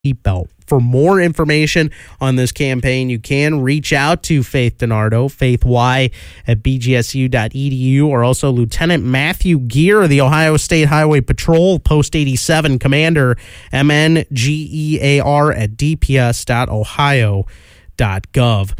seatbelt. For more information on this campaign, you can reach out to Faith DiNardo, faithY@bgsu.edu, or also Lieutenant Matthew Gear, the Ohio State Highway Patrol Post 87 Commander, mngear@dps.ohio.gov.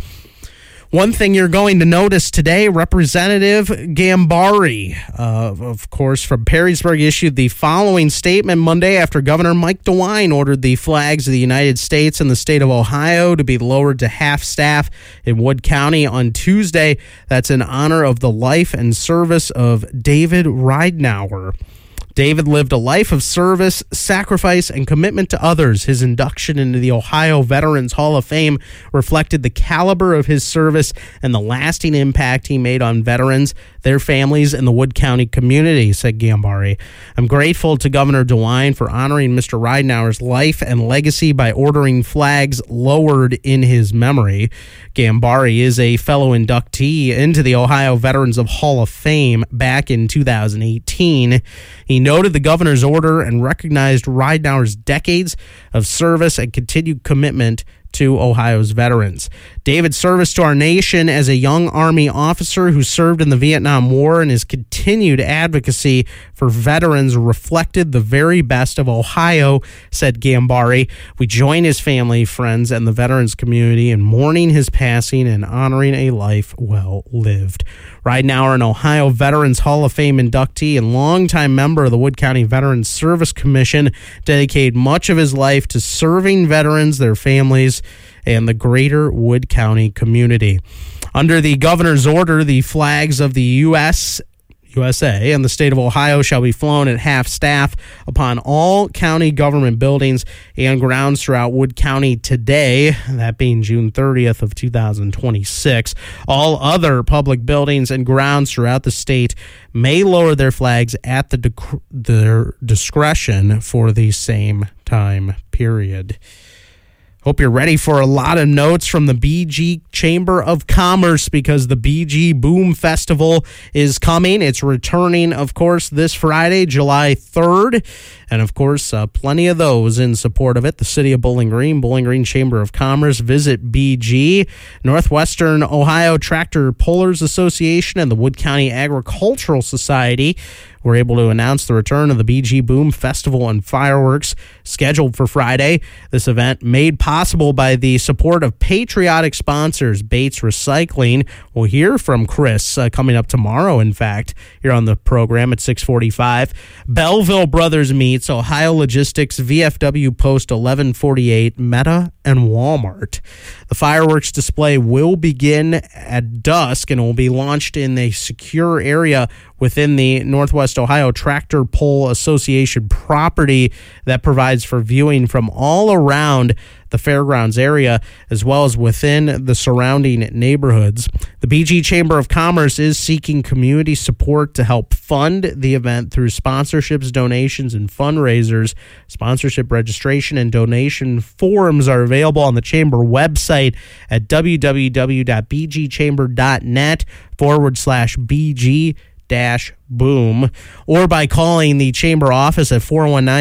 One thing you're going to notice today, Representative Gambari, of course, from Perrysburg, issued the following statement Monday after Governor Mike DeWine ordered the flags of the United States and the state of Ohio to be lowered to half-staff in Wood County on Tuesday. That's in honor of the life and service of David Ridenour. David lived a life of service, sacrifice, and commitment to others. His induction into the Ohio Veterans Hall of Fame reflected the caliber of his service and the lasting impact he made on veterans, their families, and the Wood County community, said Gambari. I'm grateful to Governor DeWine for honoring Mr. Ridenour's life and legacy by ordering flags lowered in his memory. Gambari is a fellow inductee into the Ohio Veterans Hall of Fame back in 2018. He noted the governor's order and recognized Ridenour's decades of service and continued commitment to Ohio's veterans. David's service to our nation as a young Army officer who served in the Vietnam War and his continued advocacy for veterans reflected the very best of Ohio, said Gambari. We join his family, friends, and the veterans community in mourning his passing and honoring a life well lived. Ridenour, an Ohio Veterans Hall of Fame inductee and longtime member of the Wood County Veterans Service Commission, dedicated much of his life to serving veterans, their families, and the greater Wood County community. Under the governor's order, the flags of the USA and the state of Ohio shall be flown at half-staff upon all county government buildings and grounds throughout Wood County today, that being June 30th of 2026. All other public buildings and grounds throughout the state may lower their flags at their discretion for the same time period. Hope you're ready for a lot of notes from the BG Chamber of Commerce because the BG Boom Festival is coming. It's returning, of course, this Friday, July 3rd. And, of course, plenty of those in support of it. The City of Bowling Green Chamber of Commerce. Visit BG. Northwestern Ohio Tractor Pullers Association and the Wood County Agricultural Society were able to announce the return of the BG Boom Festival and fireworks scheduled for Friday. This event made possible by the support of patriotic sponsors, Bates Recycling. We'll hear from Chris coming up tomorrow, in fact, here on the program at 6:45. Belleville Brothers Meats, Ohio Logistics, VFW Post 1148, Meta, and Walmart. The fireworks display will begin at dusk and will be launched in a secure area within the Northwest Ohio Tractor Pull Association property that provides for viewing from all around the fairgrounds area as well as within the surrounding neighborhoods. The BG Chamber of Commerce is seeking community support to help fund the event through sponsorships, donations, and fundraisers. Sponsorship registration and donation forms are available on the Chamber website at www.bgchamber.net/BG-boom or by calling the Chamber office at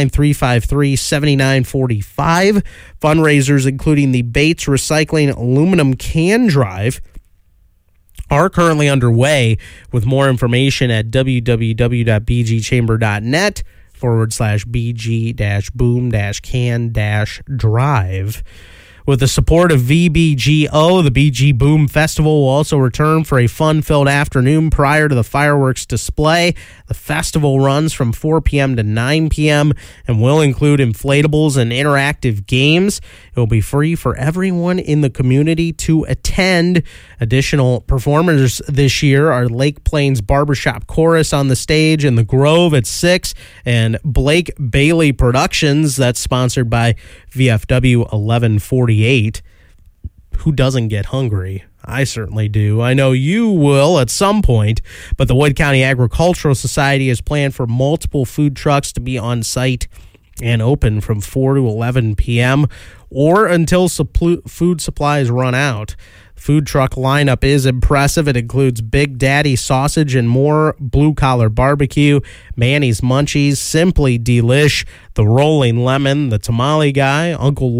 419-353-7945. Fundraisers, including the Bates Recycling Aluminum Can Drive, are currently underway, with more information at www.bgchamber.net/BG-boom-can-drive. With the support of VBGO, the BG Boom Festival will also return for a fun-filled afternoon prior to the fireworks display. The festival runs from 4 p.m. to 9 p.m. and will include inflatables and interactive games. It will be free for everyone in the community to attend. Additional performers this year are Lake Plains Barbershop Chorus on the stage in the Grove at 6 and Blake Bailey Productions, that's sponsored by VFW 1148. Who doesn't get hungry? I certainly do. I know you will at some point, but the Wood County Agricultural Society has planned for multiple food trucks to be on site and open from 4 to 11 p.m. or until food supplies run out. Food truck lineup is impressive. It includes Big Daddy Sausage and More, Blue Collar Barbecue, Manny's Munchies, Simply Delish, The Rolling Lemon, The Tamale Guy, Uncle